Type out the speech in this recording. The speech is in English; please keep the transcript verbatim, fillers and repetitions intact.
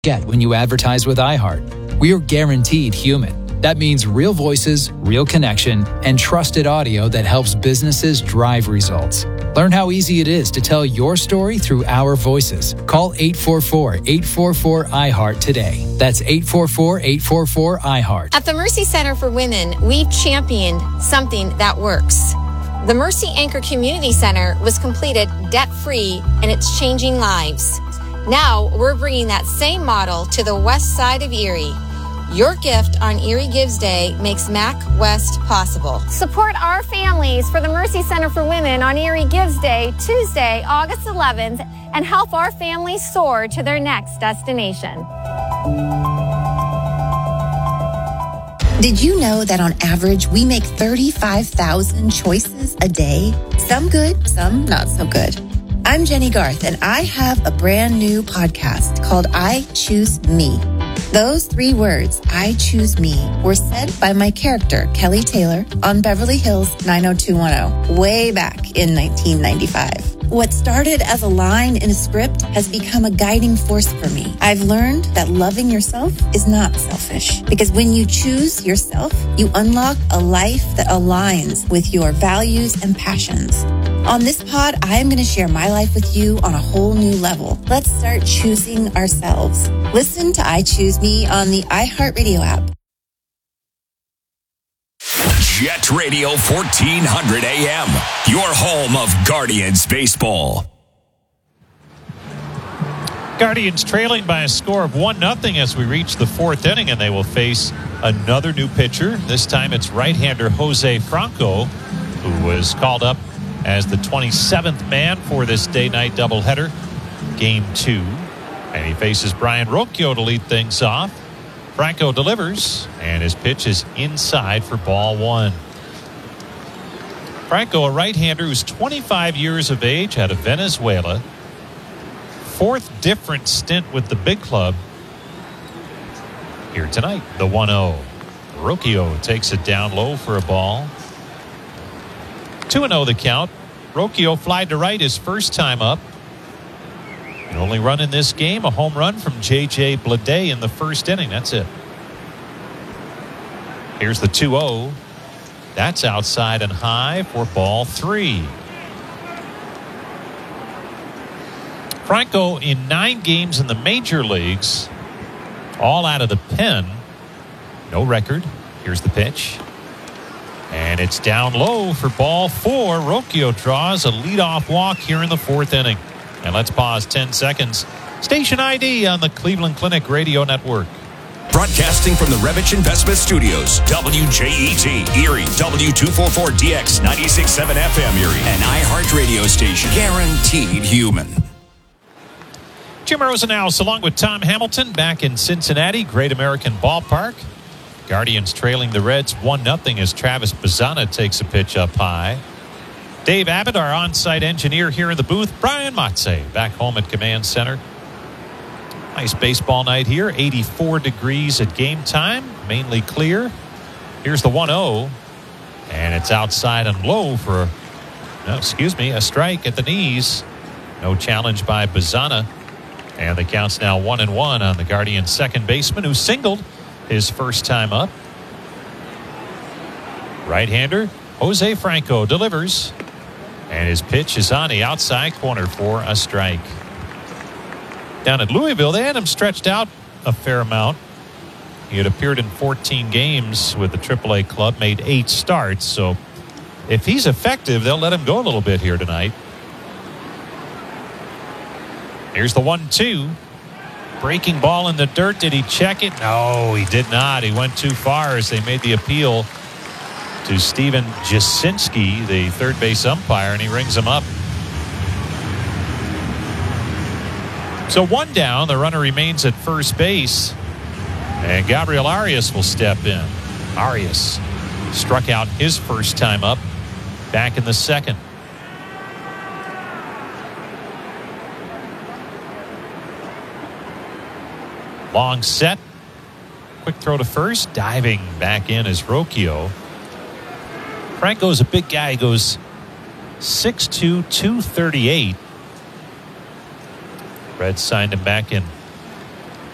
Get when you advertise with iHeart. We're guaranteed human. That means real voices, real connection, and trusted audio that helps businesses drive results. Learn how easy it is to tell your story through our voices. Call eight four four, eight four four, iHeart today. That's eight four four, eight four four, iHeart. At the Mercy Center for Women, we've championed something that works. The Mercy Anchor Community Center was completed debt-free, and it's changing lives. Now, we're bringing that same model to the west side of Erie. Your gift on Erie Gives Day makes Mac West possible. Support our families for the Mercy Center for Women on Erie Gives Day, Tuesday, August eleventh, and help our families soar to their next destination. Did you know that on average, we make thirty-five thousand choices a day? Some good, some not so good. I'm Jenny Garth, and I have a brand new podcast called I Choose Me. Those three words, I choose me, were said by my character, Kelly Taylor, on Beverly Hills nine oh two one oh, way back in nineteen ninety-five. What started as a line in a script has become a guiding force for me. I've learned that loving yourself is not selfish, because when you choose yourself, you unlock a life that aligns with your values and passions. On this pod, I'm going to share my life with you on a whole new level. Let's start choosing ourselves. Listen to I Choose Me on the iHeartRadio app. Jet Radio fourteen hundred A M, your home of Guardians baseball. Guardians trailing by a score of one nothing as we reach the fourth inning, and they will face another new pitcher. This time it's right-hander Jose Franco, who was called up as the twenty-seventh man for this day-night doubleheader, game two. And he faces Brian Rocchio to lead things off. Franco delivers, and his pitch is inside for ball one. Franco, a right-hander who's twenty-five years of age, out of Venezuela. Fourth different stint with the big club. Here tonight, the one oh. Rocchio takes it down low for a ball. two and oh the count. Rocchio flied to right his first time up. The only run in this game, a home run from J J Bleday in the first inning. That's it. Here's the two oh. That's outside and high for ball three. Franco in nine games in the major leagues, all out of the pen. No record. Here's the pitch. And it's down low for ball four. Rocchio draws a leadoff walk here in the fourth inning. And let's pause ten seconds. Station I D on the Cleveland Clinic Radio Network. Broadcasting from the Revich Investment Studios, W J E T, Erie, W two forty-four D X, ninety-six point seven F M Erie, an iHeart radio station. Guaranteed human. Jim Rosenhaus along with Tom Hamilton back in Cincinnati, Great American Ballpark. Guardians trailing the Reds one nothing as Travis Bazzana takes a pitch up high. Dave Abbott, our on-site engineer here in the booth. Brian Matze back home at Command Center. Nice baseball night here. eighty-four degrees at game time. Mainly clear. Here's the one oh. And it's outside and low for, no, excuse me, a strike at the knees. No challenge by Bazzana. And the count's now one and one on the Guardians' second baseman, who singled his first time up. Right-hander Jose Franco delivers. And his pitch is on the outside corner for a strike. Down at Louisville, they had him stretched out a fair amount. He had appeared in fourteen games with the triple A club, made eight starts. So if he's effective, they'll let him go a little bit here tonight. Here's the one two. Breaking ball in the dirt. Did he check it? No, he did not. He went too far as they made the appeal to Steven Jasinski, the third base umpire, and he rings him up. So one down, the runner remains at first base, and Gabriel Arias will step in. Arias struck out his first time up back in the second. Long set. Quick throw to first. Diving back in is Rocchio. Franco's a big guy. He goes six two, two thirty-eight. Reds signed him back in